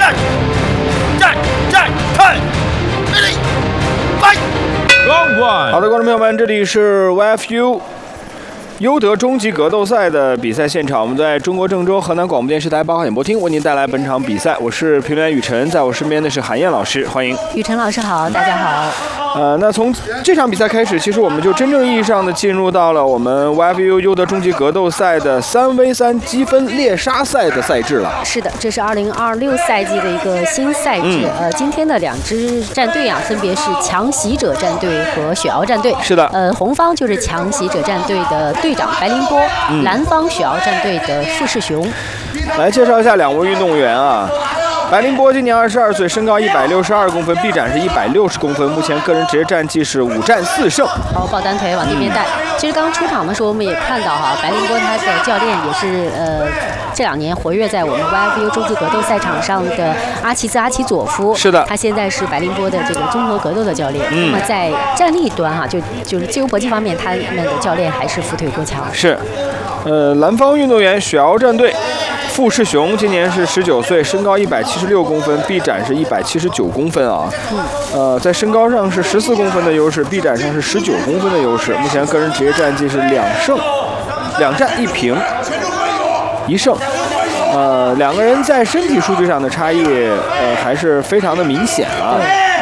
站看，ready fight。好的，观众朋友们，这里是 YFU 优德终极格斗赛的比赛现场，我们在中国郑州河南广播电视台8号演播厅为您带来本场比赛。我是评论员雨辰，在我身边的是韩燕老师，欢迎。 雨辰老师好，大家好。 那从这场比赛开始，其实我们就真正意义上的进入到了我们 YFU 优德终极格斗赛的3v3积分猎杀赛的赛制了。 是的，这是2026赛季的一个新赛制。今天的2支战队啊，分别是强袭者战队和雪翱战队。 是的。 红方就是强袭者战队的队长白凌波，蓝方雪翱战队的傅世雄。 来介绍一下2位运动员啊。白凌波今年22岁，身高162公分，臂展是160公分，目前个人职业战绩是5战4胜。 好，抱单腿往地面带。其实刚出场的时候，我们也看到哈，白凌波他的教练也是这2年活跃在我们 YFU 终极格斗赛场上的阿齐佐夫。是的，他现在是白凌波的这个综合格斗的教练。那么在站立端哈，就是自由搏击方面，他们的教练还是扶腿过强。 是，蓝方运动员雪翱战队。傅世雄今年是19岁，身高176公分，臂展是179公分啊。在身高上是14公分的优势，臂展上是19公分的优势。目前个人职业战绩是2战1平1胜。2个人在身体数据上的差异，还是非常的明显啊。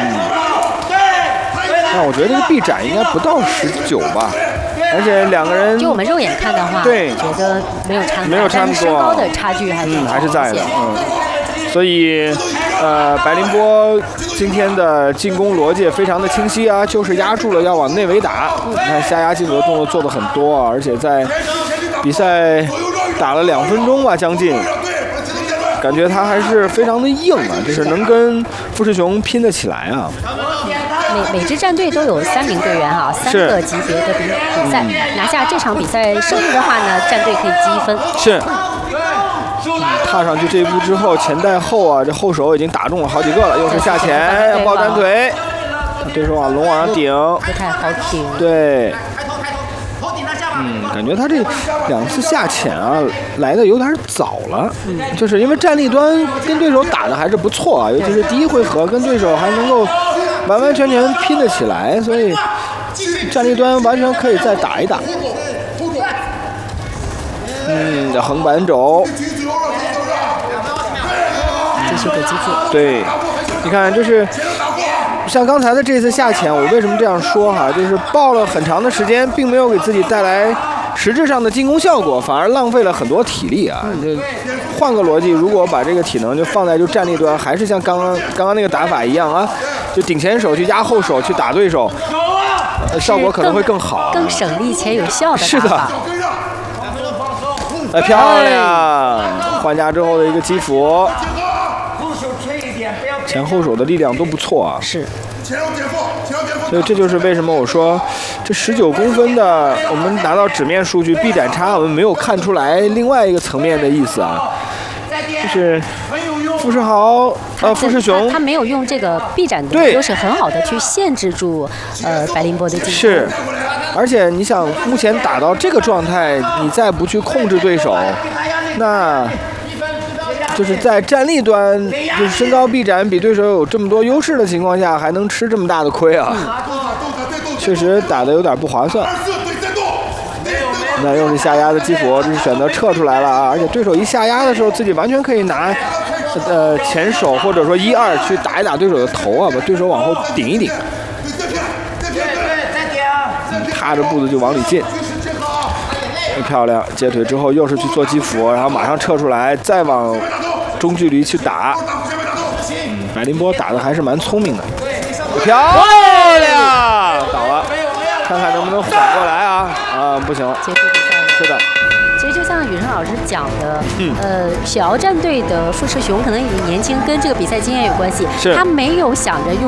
那我觉得这个臂展应该不到19吧。而且2个人， 就我们肉眼看的话，对，觉得没有差那么多，但是身高的差距还是在的，所以，白凌波今天的进攻逻辑非常的清晰啊，就是压住了要往内围打。你看下压进球的动作做的很多啊，而且在比赛打了2分钟吧，将近，感觉他还是非常的硬啊，就是能跟傅世雄拼得起来啊。 每支战队都有3名队员哈，3个级别的比赛，拿下这场比赛胜利的话呢，战队可以积1分。 是。踏上去这一步之后，前带后啊，这后手已经打中了好几个了，又是下前要抱单腿，对手往上顶， 不太好顶。 对。感觉他这2次下潜啊来的有点早了，就是因为站立端跟对手打的还是不错啊，尤其是第1回合跟对手还能够完全拼得起来，所以站立端完全可以再打一打。这横板肘， 继续给击负。 对，你看就是像刚才的这次下潜，我为什么这样说哈？就是抱了很长的时间，并没有给自己带来实质上的进攻效果，反而浪费了很多体力啊。换个逻辑，如果把这个体能就放在站立端，还是像刚刚那个打法一样啊，就顶前手去压后手去打对手，效果可能会更好， 更省力且有效的打法。 是的，漂亮！换架之后的一个击服，前后手的力量都不错啊。 是。 所以这就是为什么我说这19公分的，我们拿到纸面数据臂展差，我们没有看出来另外一个层面的意思啊，就是傅世雄他没有用这个臂展的优势很好的去限制住白凌波的进攻。 是，而且你想目前打到这个状态，你再不去控制对手，那就是在站立端，就是身高臂展比对手有这么多优势的情况下，还能吃这么大的亏啊！确实打得有点不划算。那又是下压的击服，这是选择撤出来了啊！而且对手一下压的时候，自己完全可以拿前手或者说1、2去打一打对手的头啊，把对手往后顶一顶。踏着步子就往里进。漂亮，接腿之后又是去做击服，然后马上撤出来，再往中距离去打。白凌波打的还是蛮聪明的，漂亮，倒了，看看能不能缓过来啊！不行， 结束比赛了。 是的。 其实就像雨辰老师讲的，雪翱战队的傅世雄可能也年轻，跟这个比赛经验有关系，他没有想着用